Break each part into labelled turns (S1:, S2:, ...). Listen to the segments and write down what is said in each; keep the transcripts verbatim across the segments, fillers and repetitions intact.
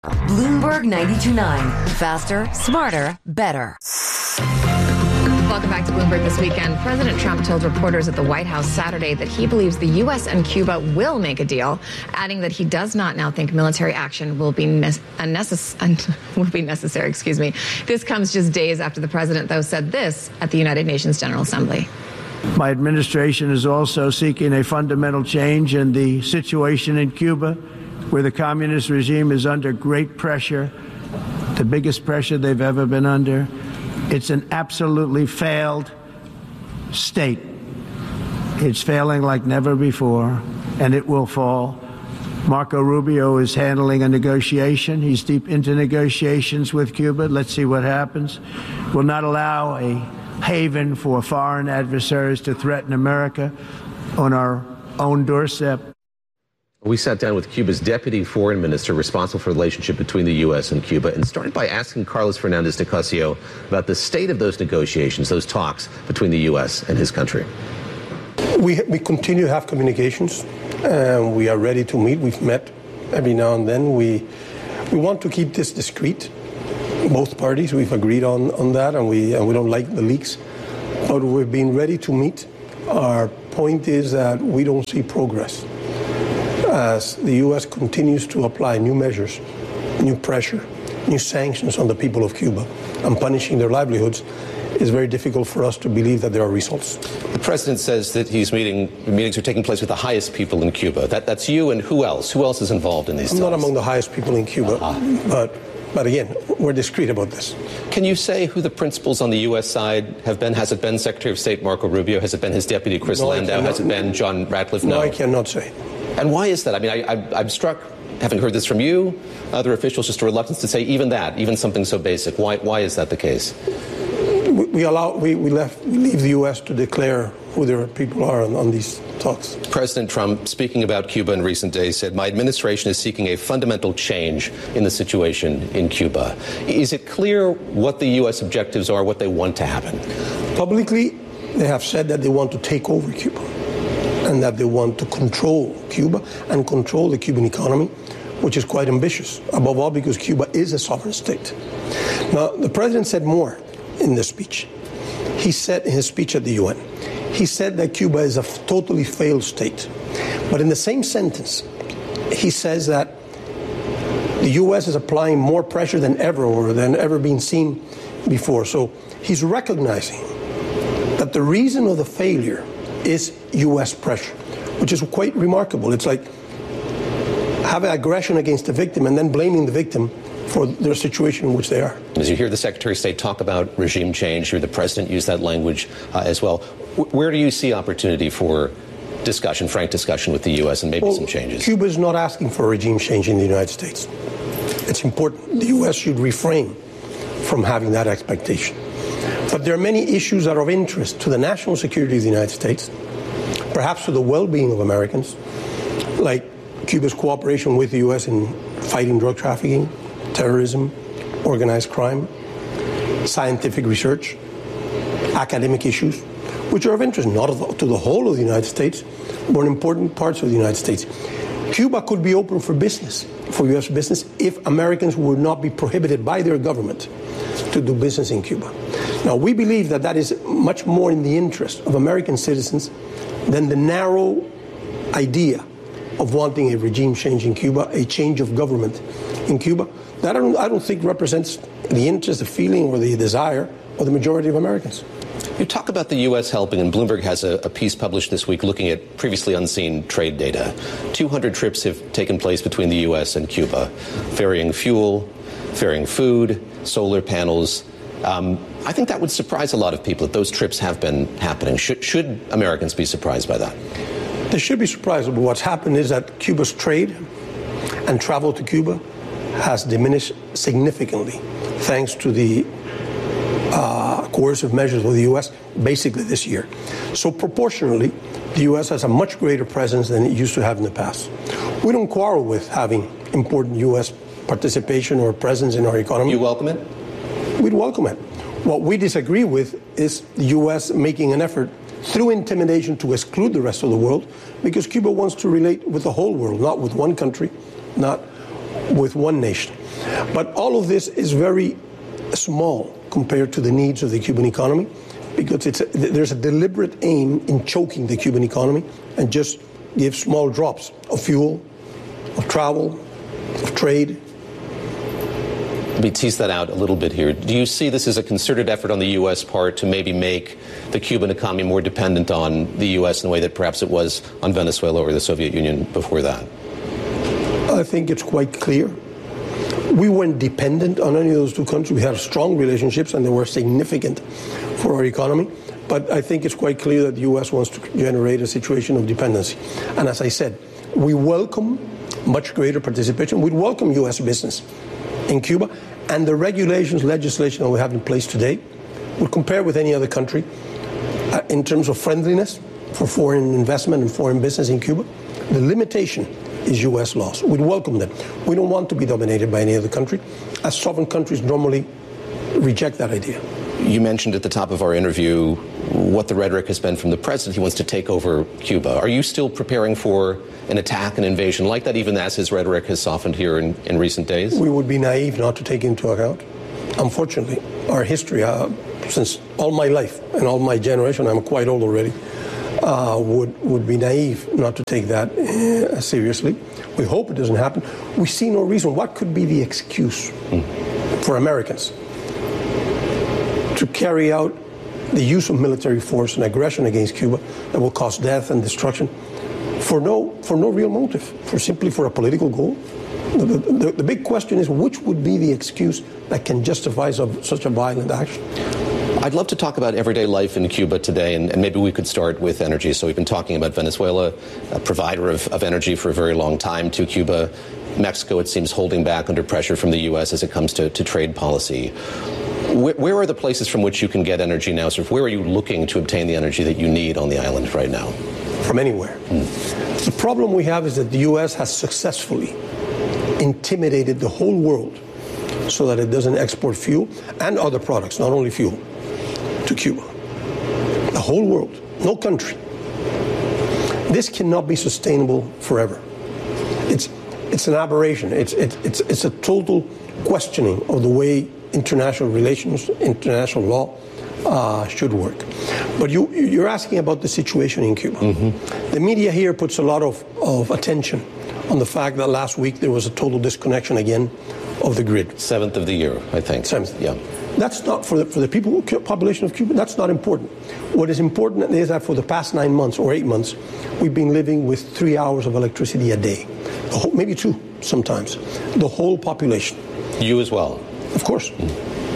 S1: Bloomberg ninety-two point nine. Faster, smarter, better.
S2: Welcome back to Bloomberg This Weekend. President Trump told reporters at the White House Saturday that he believes the U S and Cuba will make a deal, adding that he does not now think military action will be, ne- unnecess- will be necessary. Excuse me. This comes just days after the president, though, said this at the United Nations General Assembly.
S3: My administration is also seeking a fundamental change in the situation in Cuba, where the communist regime is under great pressure, the biggest pressure they've ever been under. It's an absolutely failed state. It's failing like never before, and it will fall. Marco Rubio is handling a negotiation. He's deep into negotiations with Cuba. Let's see what happens. We'll not allow a haven for foreign adversaries to threaten America on our own doorstep.
S4: We sat down with Cuba's deputy foreign minister responsible for the relationship between the U S and Cuba and started by asking Carlos Fernandez Nicasio about the state of those negotiations, those talks between the U S and his country.
S5: We, we continue to have communications, and we are ready to meet. We've met every now and then. We, we want to keep this discreet. Both parties, we've agreed on, on that, and we, and we don't like the leaks. But we've been ready to meet. Our point is that we don't see progress. As the U S continues to apply new measures, new pressure, new sanctions on the people of Cuba and punishing their livelihoods, it's very difficult for us to believe that there are results.
S6: The president says that he's meeting, meetings are taking place with the highest people in Cuba. That, that's you and who else? Who else is involved in these
S5: I'm
S6: talks?
S5: not among the highest people in Cuba, uh-huh. but, but again, we're discreet about this.
S6: Can you say who the principals on the U S side have been? Has it been Secretary of State Marco Rubio? Has it been his deputy Chris
S5: no,
S6: Landau? Has it been John Ratcliffe?
S5: No,
S6: no,
S5: I cannot say.
S6: And why is that? I mean, I, I, I'm struck, having heard this from you, other officials, just a reluctance to say even that, even something so basic. Why, why is that the case?
S5: We, we allow, we, we left, we leave the U S to declare who their people are on, on these talks.
S6: President Trump, speaking about Cuba in recent days, said, my administration is seeking a fundamental change in the situation in Cuba. Is it clear what the U S objectives are, what they want to happen?
S5: Publicly, they have said that they want to take over Cuba, and that they want to control Cuba and control the Cuban economy, which is quite ambitious, above all because Cuba is a sovereign state. Now, the president said more in this speech. He said in his speech at the U N, he said that Cuba is a f- totally failed state. But in the same sentence, he says that the U S is applying more pressure than ever or than ever been seen before. So he's recognizing that the reason of the failure is U S pressure, which is quite remarkable. It's like having aggression against the victim and then blaming the victim for their situation in which they are.
S6: As you hear the Secretary of State talk about regime change, you hear the President use that language uh, as well. W- where do you see opportunity for discussion, frank discussion with the U S and maybe
S5: well,
S6: some changes?
S5: Cuba is not asking for a regime change in the United States. It's important. The U S should refrain from having that expectation. But there are many issues that are of interest to the national security of the United States, perhaps to the well-being of Americans, like Cuba's cooperation with the U S in fighting drug trafficking, terrorism, organized crime, scientific research, academic issues, which are of interest not to the whole of the United States, but in important parts of the United States. Cuba could be open for business, for U S business, if Americans would not be prohibited by their government to do business in Cuba. Now, we believe that that is much more in the interest of American citizens than the narrow idea of wanting a regime change in Cuba, a change of government in Cuba. That I don't, I don't think represents the interest, the feeling, or the desire of the majority of Americans.
S6: You talk about the U S helping, and Bloomberg has a, a piece published this week looking at previously unseen trade data. two hundred trips have taken place between the U S and Cuba, ferrying fuel, ferrying food, solar panels. Um, I think that would surprise a lot of people that those trips have been happening. Should, should Americans be surprised by that?
S5: They should be surprised. But what's happened is that Cuba's trade and travel to Cuba has diminished significantly thanks to the uh, coercive measures of the U S basically this year. So proportionally, the U S has a much greater presence than it used to have in the past. We don't quarrel with having important U S participation or presence in our economy.
S6: You welcome it?
S5: We'd welcome it. What we disagree with is the U S making an effort through intimidation to exclude the rest of the world, because Cuba wants to relate with the whole world, not with one country, not with one nation. But all of this is very small compared to the needs of the Cuban economy, because it's a, there's a deliberate aim in choking the Cuban economy and just give small drops of fuel, of travel, of trade.
S6: Let me tease that out a little bit here. Do you see this as a concerted effort on the U S part to maybe make the Cuban economy more dependent on the U S in a way that perhaps it was on Venezuela or the Soviet Union before that?
S5: I think it's quite clear. We weren't dependent on any of those two countries. We had strong relationships, and they were significant for our economy. But I think it's quite clear that the U S wants to generate a situation of dependency. And as I said, we welcome much greater participation. We'd welcome U S business in Cuba, and the regulations, legislation that we have in place today would compare with any other country uh, in terms of friendliness for foreign investment and foreign business in Cuba. The limitation is U S laws. We'd welcome them. We don't want to be dominated by any other country, as sovereign countries normally reject that idea.
S6: You mentioned at the top of our interview what the rhetoric has been from the president. He wants to take over Cuba. Are you still preparing for an attack, an invasion like that, even as his rhetoric has softened here in, in recent days?
S5: We would be naive not to take into account. Unfortunately, our history, uh, since all my life and all my generation, I'm quite old already, uh, would, would be naive not to take that uh, seriously. We hope it doesn't happen. We see no reason. What could be the excuse mm. for Americans to carry out the use of military force and aggression against Cuba that will cause death and destruction for no for no real motive, for simply for a political goal? The, the, the big question is, which would be the excuse that can justify so, such a violent action?
S6: I'd love to talk about everyday life in Cuba today, and, and maybe we could start with energy. So we've been talking about Venezuela, a provider of, of energy for a very long time to Cuba. Mexico, it seems, holding back under pressure from the U S as it comes to, to trade policy. Where, where are the places from which you can get energy now? Sort of where are you looking to obtain the energy that you need on the island right now?
S5: From anywhere. Mm. The problem we have is that the U S has successfully intimidated the whole world so that it doesn't export fuel and other products, not only fuel, to Cuba. The whole world, no country. This cannot be sustainable forever. It's it's an aberration. It's it, it's it's a total questioning of the way international relations, international law uh, should work. But you you're asking about the situation in Cuba. Mm-hmm. The media here puts a lot of, of attention on the fact that last week there was a total disconnection again of the grid.
S6: Seventh of the year, I think.
S5: Seventh.
S6: Yeah.
S5: That's not for the, for the people, population of Cuba, that's not important. What is important is that for the past nine months or eight months, we've been living with three hours of electricity a day. The whole, maybe two sometimes. The whole population.
S6: You as well?
S5: Of course. Mm.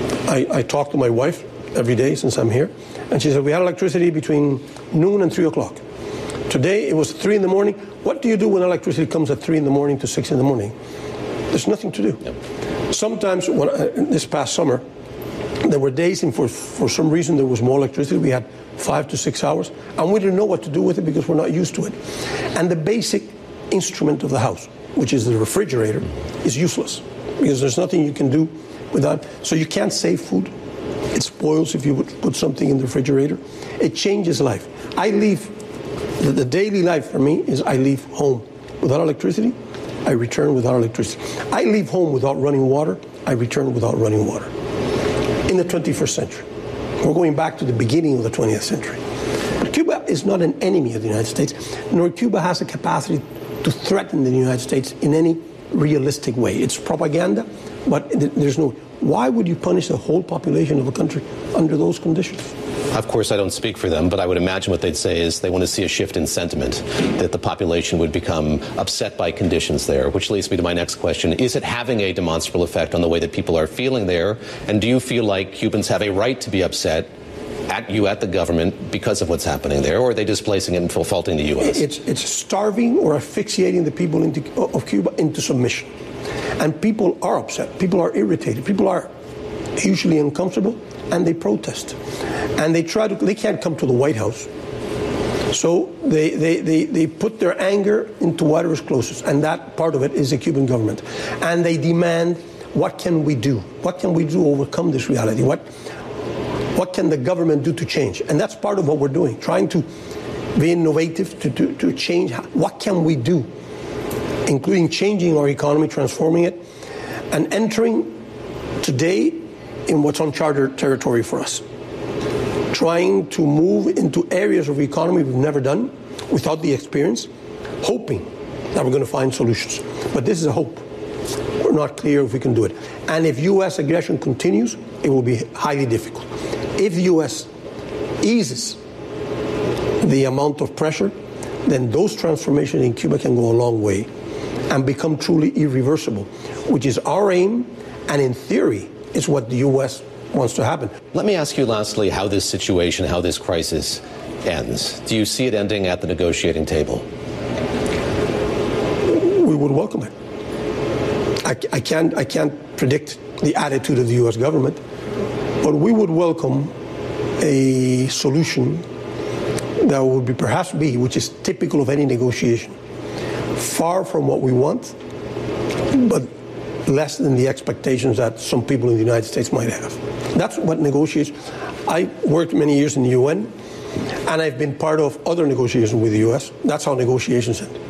S5: I, I talk to my wife every day since I'm here, and she said, we had electricity between noon and three o'clock. Today it was three in the morning. What do you do when electricity comes at three in the morning to six in the morning? There's nothing to do. Yep. Sometimes, when, uh, this past summer, there were days, and for, for some reason there was more electricity. We had five to six hours, and we didn't know what to do with it because we're not used to it. And the basic instrument of the house, which is the refrigerator, is useless because there's nothing you can do without. So you can't save food. It spoils if you would put something in the refrigerator. It changes life. I leave, the, the daily life for me is I leave home without electricity. I return without electricity. I leave home without running water. I return without running water. In the twenty-first century. We're going back to the beginning of the twentieth century. But Cuba is not an enemy of the United States, nor Cuba has a capacity to threaten the United States in any realistic way. It's propaganda, but there's no... Why would you punish the whole population of a country under those conditions?
S6: Of course, I don't speak for them, but I would imagine what they'd say is they want to see a shift in sentiment, that the population would become upset by conditions there, which leads me to my next question. Is it having a demonstrable effect on the way that people are feeling there? And do you feel like Cubans have a right to be upset at you, at the government, because of what's happening there, or are they displacing it and faulting the U S?
S5: It's, it's starving or asphyxiating the people into, of Cuba into submission. And people are upset. People are irritated. People are hugely uncomfortable, and they protest. And they try to, they can't come to the White House. So they, they, they, they put their anger into whatever is closest. And that part of it is the Cuban government. And they demand, what can we do? What can we do to overcome this reality? What, what can the government do to change? And that's part of what we're doing, trying to be innovative, to, to, to change. What can we do including changing our economy, transforming it, and entering today in what's uncharted territory for us. Trying to move into areas of the economy we've never done without the experience, hoping that we're going to find solutions. But this is a hope. We're not clear if we can do it. And if U S aggression continues, it will be highly difficult. If the U S eases the amount of pressure, then those transformations in Cuba can go a long way and become truly irreversible, which is our aim, and in theory, is what the U S wants to happen.
S6: Let me ask you lastly how this situation, how this crisis ends. Do you see it ending at the negotiating table?
S5: We would welcome it. I, I can't, I can't predict the attitude of the U S government, but we would welcome a solution that would be perhaps be, which is typical of any negotiation, far from what we want, but less than the expectations that some people in the United States might have. That's what negotiations. I worked many years in the U N, and I've been part of other negotiations with the U S. That's how negotiations end.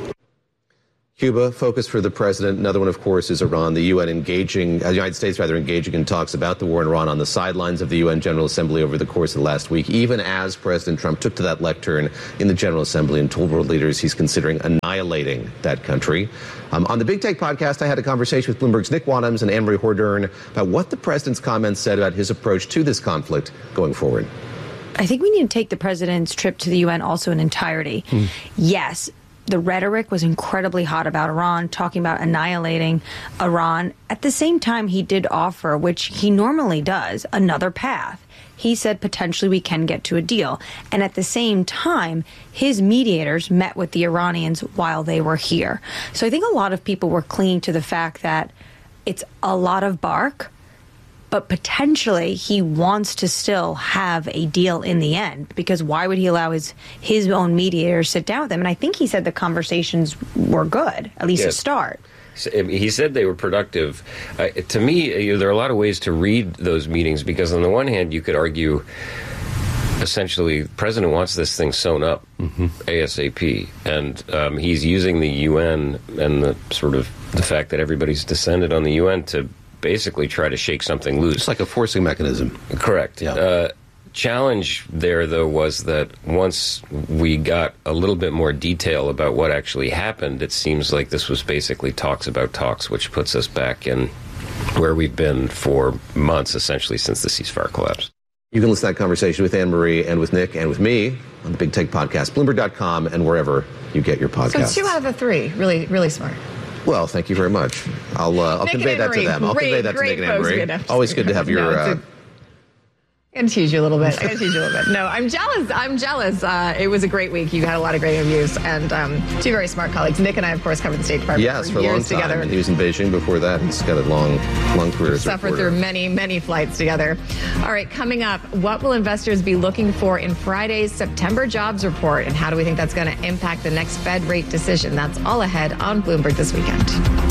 S4: Cuba, focus for the president. Another one, of course, is Iran. The U N engaging, uh, the United States rather, engaging in talks about the war in Iran on the sidelines of the U N General Assembly over the course of the last week, even as President Trump took to that lectern in the General Assembly and told world leaders he's considering annihilating that country. Um, on the Big Take podcast, I had a conversation with Bloomberg's Nick Wadhams and Anne-Marie Hordern about what the president's comments said about his approach to this conflict going forward.
S7: I think we need to take the president's trip to the U N also in entirety. Hmm. Yes. The rhetoric was incredibly hot about Iran, talking about annihilating Iran. At the same time, he did offer, which he normally does, another path. He said potentially we can get to a deal. And at the same time, his mediators met with the Iranians while they were here. So I think a lot of people were clinging to the fact that it's a lot of bark, but potentially he wants to still have a deal in the end, because why would he allow his his own mediators to sit down with him? And I think he said the conversations were good, at least
S8: yes.
S7: to start.
S8: He said they were productive. Uh, to me, you know, there are a lot of ways to read those meetings, because on the one hand, you could argue essentially the president wants this thing sewn up mm-hmm. ASAP, and um, he's using the U N and the sort of the fact that everybody's descended on the U N to basically try to shake something loose.
S4: It's like a forcing mechanism.
S8: Correct.
S4: Yeah.
S8: Uh, challenge there, though, was that once we got a little bit more detail about what actually happened, it seems like this was basically talks about talks, which puts us back in where we've been for months, essentially, since the ceasefire collapsed.
S4: You can listen to that conversation with Anne-Marie and with Nick and with me on the Big Take podcast, Bloomberg dot com, and wherever you get your podcasts.
S2: So two out of the three. Really, really smart.
S4: Well, thank you very much. I'll, uh, I'll convey that to them. I'll
S2: great,
S4: convey that to Nick and Anne-Marie. Always good to have your...
S2: No,
S4: uh,
S2: I'm going to tease you a little bit. I'm going to tease you a little bit. No, I'm jealous. I'm jealous. Uh, it was a great week. You had a lot of great interviews, and um, two very smart colleagues. Nick and I, of course, covered the State Department
S4: yes,
S2: for,
S4: for a long
S2: years
S4: time.
S2: together.
S4: And he was in Beijing before that. He's got a long, long career as a
S2: Suffered
S4: reporter.
S2: through many, many flights together. All right, coming up, what will investors be looking for in Friday's September jobs report, and how do we think that's going to impact the next Fed rate decision? That's all ahead on Bloomberg this weekend.